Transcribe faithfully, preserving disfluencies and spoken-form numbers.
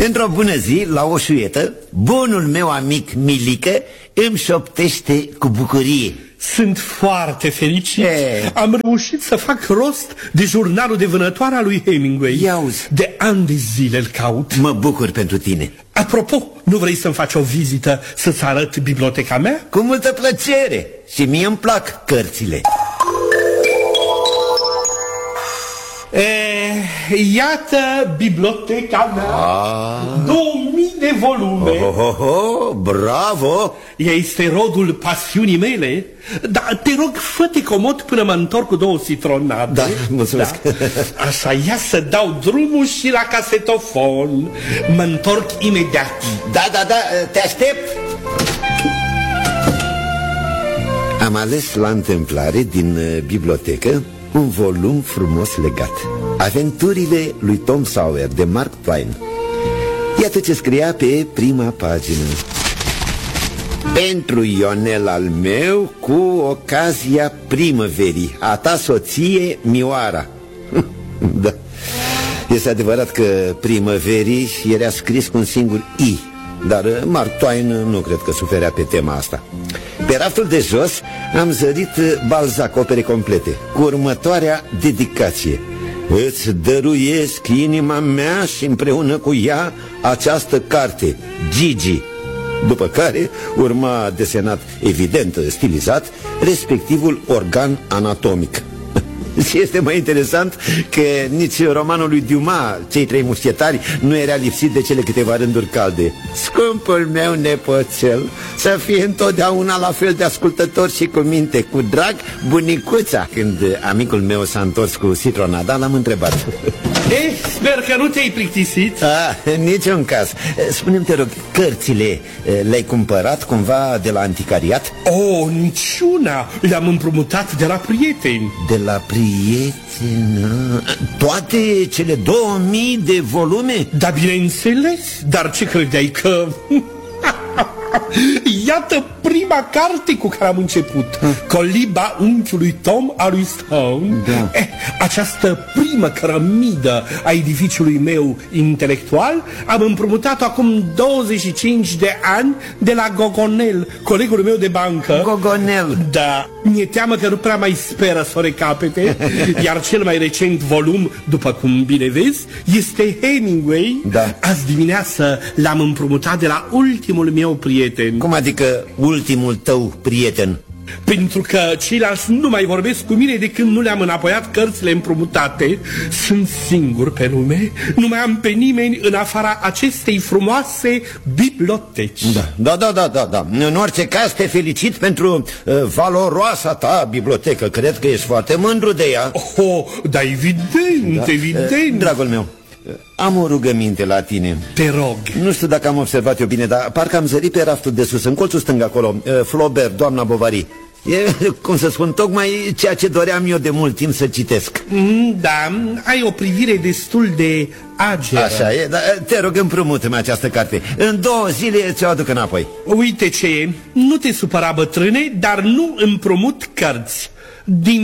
Într-o bună zi, la o șuietă, bunul meu amic Milică îmi șoptește cu bucurie: sunt foarte fericit. E. Am reușit să fac rost de jurnalul de vânătoare a lui Hemingway. Ia uzi. De ani de zile îl caut. Mă bucur pentru tine. Apropo, nu vrei să-mi faci o vizită să-ți arăt biblioteca mea? Cu multă plăcere. Și mie îmi plac cărțile. E, iată biblioteca mea. Ah. Două mii de volume. Oh, oh, oh, bravo. Ea este rodul pasiunii mele. Dar te rog, fă-te comod până mă întorc cu două citronade. Da, mulțumesc. Da. Așa, ia să dau drumul și la casetofon. Mă întorc imediat. Da, da, da, te aștept. Am ales la întâmplare din uh, bibliotecă un volum frumos legat: Aventurile lui Tom Sawyer, de Mark Twain. Iată ce scria pe prima pagină: pentru Ionel al meu, cu ocazia primăverii, a ta soție Mioara. Da. Este adevărat că primăverii era scris cu un singur I, dar Mark Twain nu cred că suferea pe tema asta. Pe raftul de jos am zărit Balzac, opere complete, cu următoarea dedicație: îți dăruiesc inima mea și împreună cu ea această carte, Gigi. După care urma desenat, evident stilizat, respectivul organ anatomic. Și este mai interesant că nici romanul lui Dumas, Cei trei mușchetari, nu era lipsit de cele câteva rânduri calde: scumpul meu nepoțel, să fie întotdeauna la fel de ascultător și cu minte. Cu drag, bunicuța. Când amicul meu s-a întors cu citronada, l-am întrebat: Eh, sper că nu te-ai plictisit. Ah, niciun caz. Spune-mi, te rog, cărțile le-ai cumpărat cumva de la anticariat? Oh, niciuna. Le-am împrumutat de la prieteni. De la prieteni? Toate cele două mii de volume? Da, bineînțeles. Dar ce credeai că... Iată prima carte cu care am început, Coliba unchiului Tom al lui Stone. Da. eh, Această primă cărămidă a edificiului meu intelectual am împrumutat-o acum douăzeci și cinci de ani de la Gogonel, colegul meu de bancă. Gogonel? Da, mi-e teamă că nu prea mai speră să o recapete. Iar cel mai recent volum, după cum bine vezi, este Hemingway. Da. Azi dimineață l-am împrumutat de la ultimul meu prieten. Cum adică ultimul tău prieten? Pentru că ceilalți nu mai vorbesc cu mine de când nu le-am înapoiat cărțile împrumutate. Sunt singur pe lume, nu mai am pe nimeni în afara acestei frumoase biblioteci. Da, da, da, da, da, da. În orice caz te felicit pentru uh, valoroasa ta bibliotecă. Cred că ești foarte mândru de ea. Oh, da, evident, da. evident. uh, Dragul meu, am o rugăminte la tine. Te rog. Nu știu dacă am observat eu bine, dar parcă am zărit pe raftul de sus, în colțul stâng acolo, Flaubert, Doamna Bovary. E, cum să spun, tocmai ceea ce doream eu de mult timp să citesc. mm, Da, ai o privire destul de ageră. Așa e, dar te rog, împrumută-mi această carte. În două zile ți-o aduc înapoi. Uite ce e, nu te supăra, bătrâne, dar nu împrumut cărți. Din